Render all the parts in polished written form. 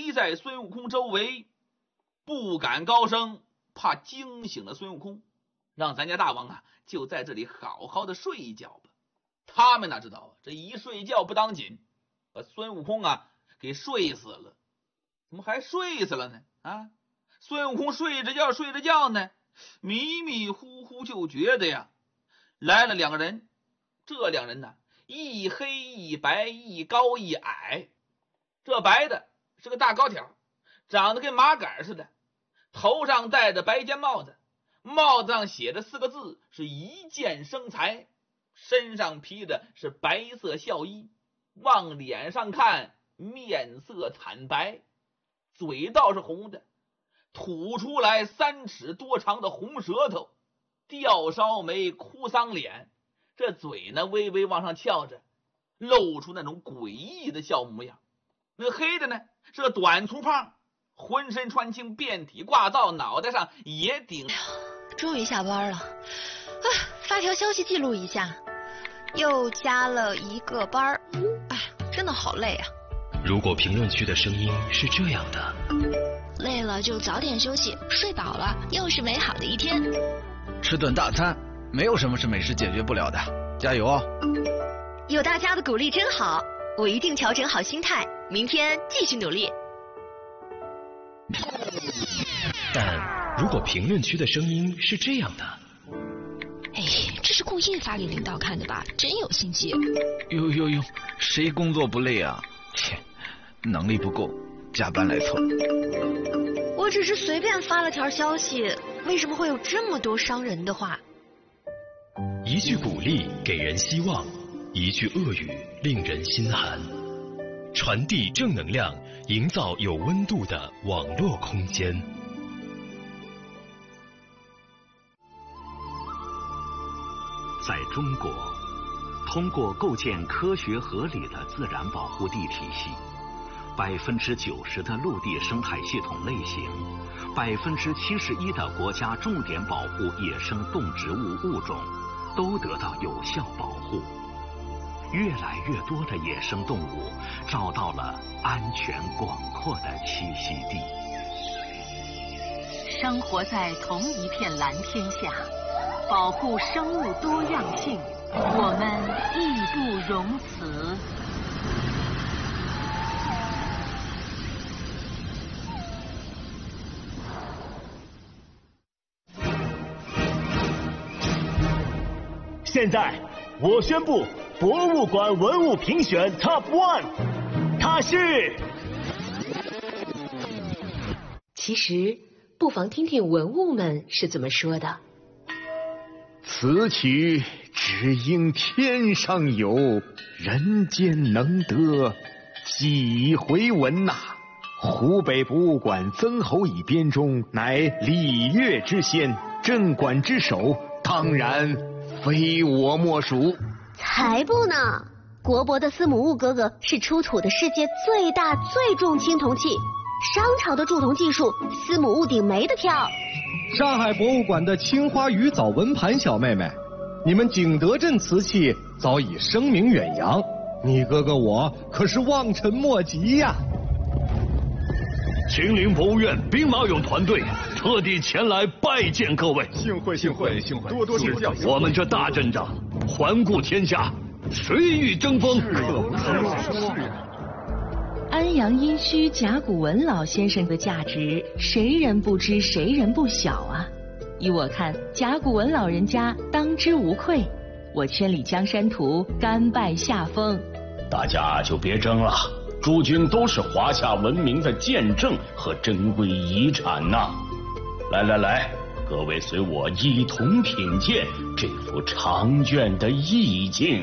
围在孙悟空周围，不敢高声，怕惊醒了孙悟空，让咱家大王啊就在这里好好的睡一觉吧。他们哪知道啊，这一睡觉不当紧，把孙悟空啊给睡死了。怎么还睡死了呢？啊，孙悟空睡着觉呢，迷迷糊糊就觉得呀，来了两个人。这两人呢，一黑一白，一高一矮。这白的是个大高条，长得跟麻杆似的，头上戴着白尖帽子，帽子上写着4个字，是一剑生财。身上披的是白色孝衣，往脸上看面色惨白，嘴倒是红的，吐出来3尺多长的红舌头，吊梢眉，哭丧脸，这嘴呢微微往上翘着，露出那种诡异的笑模样。那黑的呢是个短粗胖，浑身穿青，遍体挂皂，脑袋上也顶。 终于下班了，发条消息记录一下，又加了1个班，真的好累啊。 如果评论区的声音是这样的， 累了就早点休息，睡饱了又是美好的一天。 吃顿大餐，没有什么是美食解决不了的，加油哦！ 有大家的鼓励真好，我一定调整好心态，明天继续努力。 但如果评论区的声音是这样的， 这是故意发给领导看的吧？真有心机。 哟，谁工作不累啊？切，能力不够，加班来凑。 我只是随便发了条消息，为什么会有这么多伤人的话？ 一句鼓励给人希望，一句恶语令人心寒。传递正能量，营造有温度的网络空间。 在中国，通过构建科学合理的自然保护地体系，90%的陆地生态系统类型，71%的国家重点保护野生动植物物种都得到有效保护。越来越多的野生动物找到了安全广阔的栖息地。 生活在同一片蓝天下，保护生物多样性，我们义不容辞。 现在我宣布博物馆文物评选 Top 1， 它是…… 其实不妨听听文物们是怎么说的。 此曲只应天上有，人间能得几回闻呐！湖北博物馆曾侯乙编钟乃礼乐之先，镇馆之首，当然非我莫属。 才不呢！国博的司母戊哥哥是出土的世界最大最重青铜器，商朝的铸铜技术，司母戊鼎没得挑。 上海博物馆的青花鱼藻纹盘小妹妹，你们景德镇瓷器早已声名远扬，你哥哥我可是望尘莫及呀！ 秦陵博物院兵马俑团队特地前来拜见各位， 幸会，多多指教。 我们这大阵仗，环顾天下，谁与争锋？ 安阳殷墟甲骨文老先生的价值，谁人不知，谁人不晓啊！依我看，甲骨文老人家当之无愧。我千里江山图，甘拜下风。 大家就别争了，诸君都是华夏文明的见证和珍贵遗产呐！来，各位随我一同品鉴这幅长卷的意境。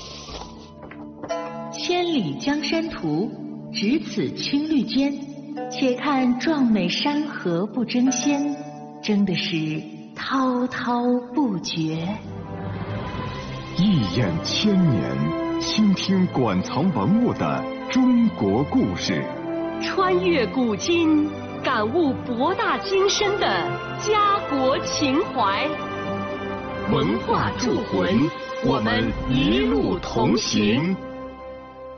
千里江山图，只此青绿间，且看壮美山河不争先，争的是滔滔不绝。 一眼千年，倾听馆藏文物的中国故事， 穿越古今，感悟博大精深的家国情怀。文化铸魂，我们一路同行。